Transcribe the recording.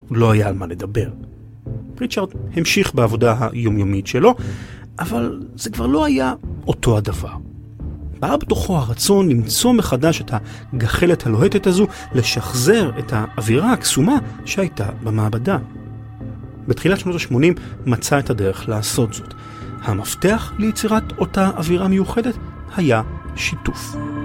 לא היה על מה לדבר. פריצ'ארד המשיך בעבודה היומיומית שלו, אבל זה כבר לא היה אותו הדבר. בא בתוכו הרצון למצוא מחדש את הגחלת הלוהטת הזו, לשחזר את האווירה הקסומה שהייתה במעבדה. בתחילת שנות ה-80 מצא את הדרך לעשות זאת. המפתח ליצירת אותה אווירה מיוחדת היה שיתוף.